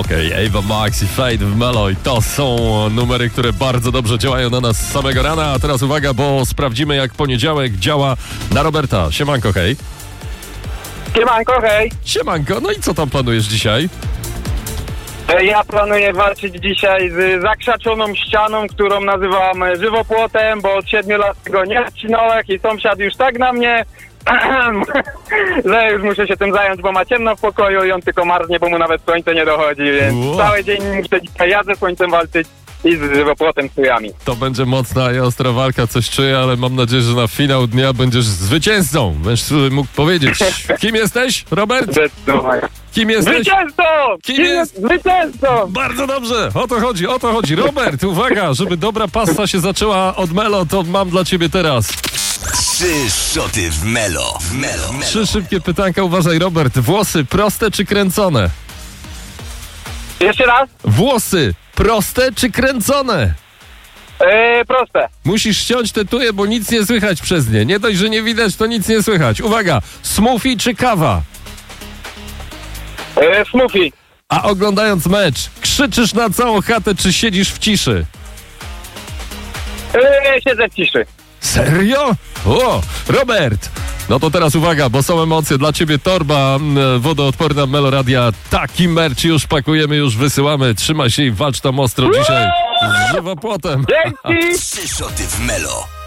Okej, Ava Max i Fade w Melo i to są numery, które bardzo dobrze działają na nas z samego rana. A teraz uwaga, bo sprawdzimy, jak poniedziałek działa na Roberta. Siemanko, hej. Siemanko, hej. Siemanko, no i co tam planujesz dzisiaj? Ja planuję walczyć dzisiaj z zakrzaczoną ścianą, którą nazywam żywopłotem, bo od 7 lat tego nie odcinałem i sąsiad już tak na mnie, że już muszę się tym zająć, bo ma ciemno w pokoju i on tylko marznie, bo mu nawet słońce nie dochodzi, więc cały dzień muszę dzisiaj ja ze słońcem walczyć i z żywopłotem z chujami. To będzie mocna i ostra walka, coś czuję, ale mam nadzieję, że na finał dnia będziesz zwycięzcą. Będziesz mógł powiedzieć, kim jesteś, Robert? Zdecydowanie. Kim jesteś? Zwycięzcą! Kim jest? Zwycięzcą! Bardzo dobrze, o to chodzi. Robert, uwaga, żeby dobra pasta się zaczęła od Melo, to mam dla ciebie teraz 3 szoty w Melo. 3 szybkie pytanka, uważaj, Robert. Włosy proste czy kręcone? Jeszcze raz? Włosy proste czy kręcone? Proste. Musisz ściąć te tuje, bo nic nie słychać przez nie. Nie dość, że nie widać, to nic nie słychać. Uwaga, smoothie czy kawa? Smoothie. A oglądając mecz, krzyczysz na całą chatę, czy siedzisz w ciszy? Siedzę w ciszy. Serio? O, Robert! No to teraz uwaga, bo są emocje. Dla ciebie torba wodoodporna Meloradia. Taki merch już pakujemy, już wysyłamy. Trzymaj się i walcz tam ostro dzisiaj z żywopłotem. Dzięki! 3 szoty w Melo.